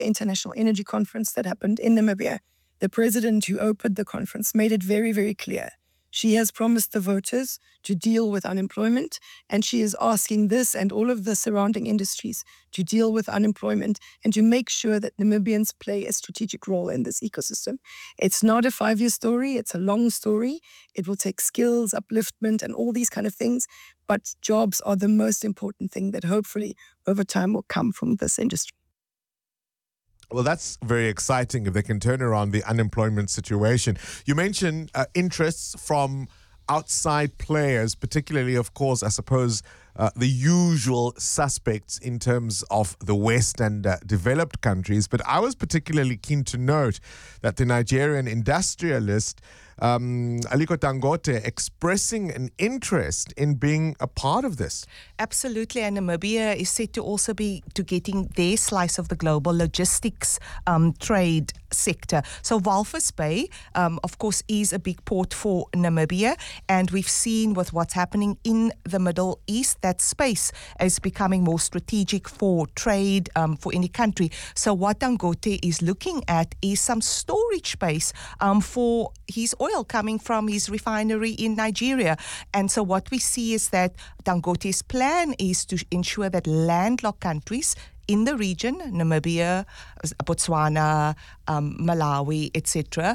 International Energy Conference that happened in Namibia, the president who opened the conference made it very, very clear. She has promised the voters to deal with unemployment, and she is asking this and all of the surrounding industries to deal with unemployment and to make sure that Namibians play a strategic role in this ecosystem. It's not a 5-year story, it's a long story. It will take skills, upliftment, and all these kind of things, but jobs are the most important thing that hopefully over time will come from this industry. Well, that's very exciting if they can turn around the unemployment situation. You mentioned interests from outside players, particularly, of course, I suppose, the usual suspects in terms of the West and developed countries. But I was particularly keen to note that the Nigerian industrialist Aliko Dangote expressing an interest in being a part of this. Absolutely, and Namibia is set to also be getting their slice of the global logistics trade sector. So Walvis Bay, of course, is a big port for Namibia, and we've seen with what's happening in the Middle East, that space is becoming more strategic for trade for any country. So what Dangote is looking at is some storage space for his oil coming from his refinery in Nigeria. And so what we see is that Dangote's plan is to ensure that landlocked countries in the region, Namibia, Botswana, Malawi, etc.,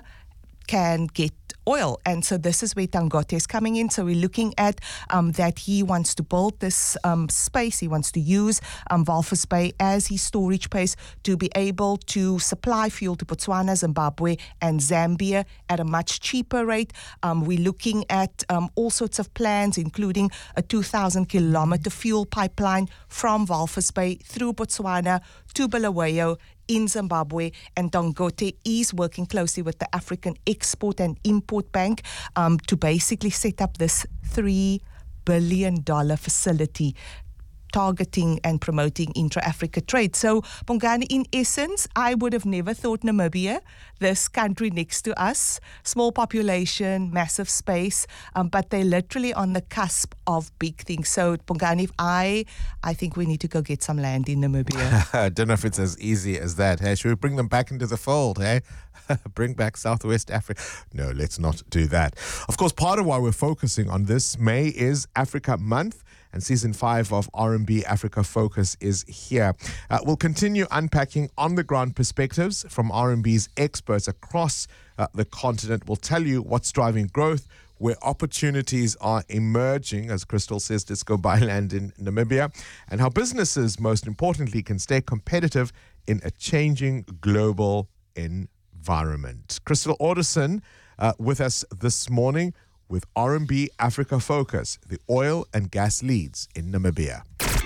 can get oil. And so this is where Dangote is coming in. So we're looking at that he wants to build this space. He wants to use Walvis Bay as his storage space to be able to supply fuel to Botswana, Zimbabwe, and Zambia at a much cheaper rate. We're looking at all sorts of plans, including a 2,000-kilometer fuel pipeline from Walvis Bay through Botswana to Bulawayo in Zimbabwe, and Dangote is working closely with the African Export and Import Bank to basically set up this $3 billion facility targeting and promoting intra-Africa trade. So, Bongani, in essence, I would have never thought Namibia, this country next to us, small population, massive space, but they're literally on the cusp of big things. So, Bongani, I think we need to go get some land in Namibia. I don't know if it's as easy as that. Hey, should we bring them back into the fold, hey? Bring back Southwest Africa. No, let's not do that. Of course, part of why we're focusing on this, May is Africa Month, and Season 5 of R&B Africa Focus is here. We'll continue unpacking on-the-ground perspectives from R&B's experts across the continent. We'll tell you what's driving growth, where opportunities are emerging, as Crystal says, Disco Byland in Namibia, and how businesses, most importantly, can stay competitive in a changing global environment. Crystal Alderson with us this morning with R&B Africa Focus, the oil and gas leads in Namibia.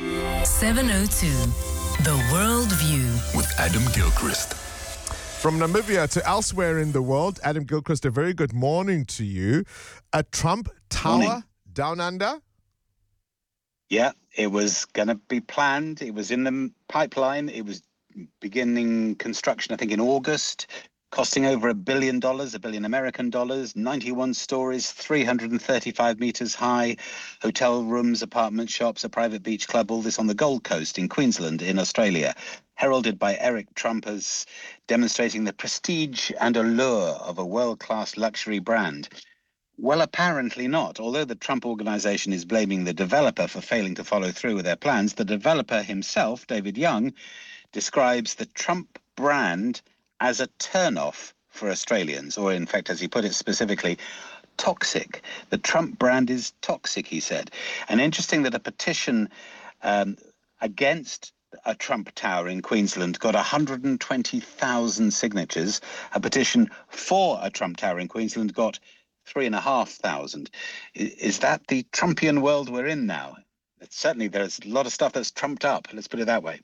702, The World View with Adam Gilchrist. From Namibia to elsewhere in the world, Adam Gilchrist, a very good morning to you. A Trump Tower down under? Yeah, it was going to be planned. It was in the pipeline. It was beginning construction, I think, in August. Costing over $1 billion, $1 billion American dollars, 91 stories, 335 meters high, hotel rooms, apartment shops, a private beach club, all this on the Gold Coast in Queensland in Australia, heralded by Eric Trump as demonstrating the prestige and allure of a world-class luxury brand. Well, apparently not. Although the Trump organization is blaming the developer for failing to follow through with their plans, the developer himself, David Young, describes the Trump brand as a turn-off for Australians, or in fact, as he put it specifically, toxic. The Trump brand is toxic, he said. And interesting that a petition against a Trump tower in Queensland got 120,000 signatures. A petition for a Trump tower in Queensland got 3,500. Is that the Trumpian world we're in now? Certainly, there's a lot of stuff that's trumped up, let's put it that way.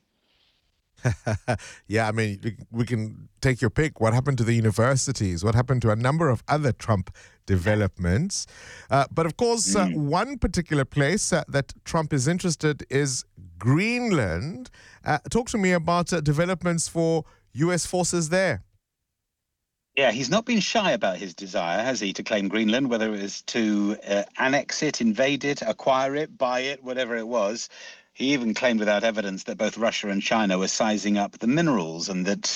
Yeah, I mean, we can take your pick. What happened to the universities? What happened to a number of other Trump developments? But of course, one particular place that Trump is interested is Greenland. Talk to me about developments for U.S. forces there. Yeah, he's not been shy about his desire, has he, to claim Greenland, whether it was to annex it, invade it, acquire it, buy it, whatever it was. He even claimed without evidence that both Russia and China were sizing up the minerals and that